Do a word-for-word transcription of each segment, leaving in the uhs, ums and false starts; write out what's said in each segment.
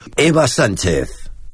Eva Sánchez.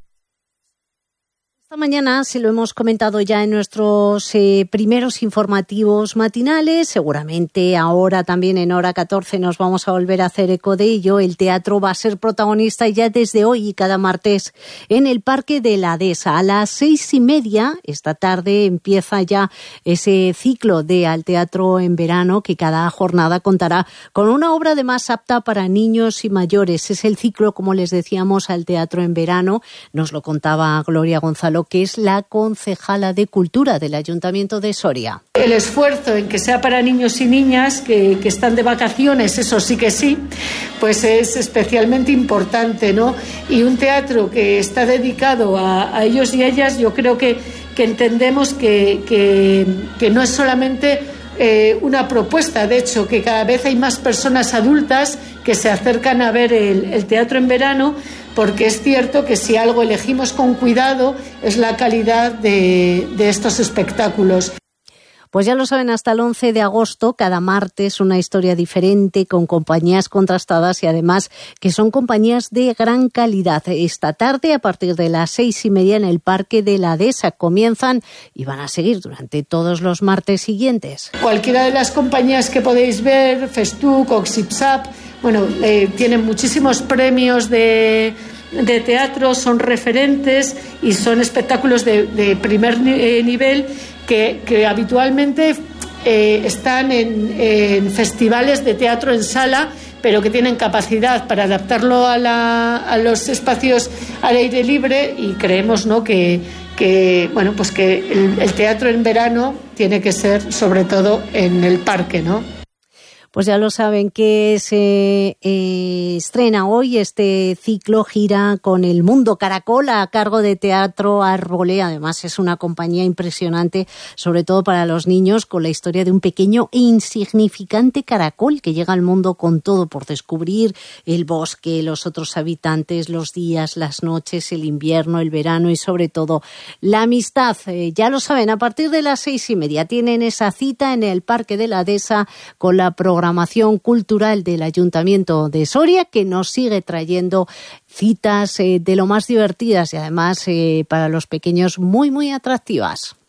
Esta mañana, se lo hemos comentado ya en nuestros eh, primeros informativos matinales, seguramente ahora también en hora catorce nos vamos a volver a hacer eco de ello. El teatro va a ser protagonista ya desde hoy y cada martes en el Parque de la Dehesa. A las seis y media, esta tarde, empieza ya ese ciclo de Al Teatro en Verano, que cada jornada contará con una obra además apta para niños y mayores. Es el ciclo, como les decíamos, Al Teatro en Verano. Nos lo contaba Gloria Gonzalo, que es la concejala de Cultura del Ayuntamiento de Soria. El esfuerzo en que sea para niños y niñas que, que están de vacaciones, eso sí que sí, pues es especialmente importante, ¿no? Y un teatro que está dedicado a, a ellos y ellas, yo creo que, que entendemos que, que, que no es solamente eh, una propuesta, de hecho, que cada vez hay más personas adultas que se acercan a ver el, el teatro en verano, porque es cierto que si algo elegimos con cuidado es la calidad de, de estos espectáculos. Pues ya lo saben, hasta el once de agosto, cada martes, una historia diferente con compañías contrastadas y además que son compañías de gran calidad. Esta tarde, a partir de las seis y media, en el Parque de la Dehesa comienzan y van a seguir durante todos los martes siguientes. Cualquiera de las compañías que podéis ver, Festuc, Oxipsap, bueno, eh, tienen muchísimos premios de, de teatro, son referentes y son espectáculos de, de primer eh, nivel que, que habitualmente eh, están en, en festivales de teatro en sala, pero que tienen capacidad para adaptarlo a, la, a los espacios al aire libre, y creemos, ¿no?, que, que, bueno, pues que el, el teatro en verano tiene que ser sobre todo en el parque, ¿no? Pues ya lo saben que se eh, estrena hoy este ciclo gira con el Mundo Caracol a cargo de Teatro Arbolé. Además es una compañía impresionante, sobre todo para los niños, con la historia de un pequeño e insignificante caracol que llega al mundo con todo por descubrir: el bosque, los otros habitantes, los días, las noches, el invierno, el verano y sobre todo la amistad. Eh, ya lo saben, a partir de las seis y media tienen esa cita en el Parque de la Dehesa con la programación programación cultural del Ayuntamiento de Soria, que nos sigue trayendo citas eh, de lo más divertidas y además eh, para los pequeños muy, muy atractivas.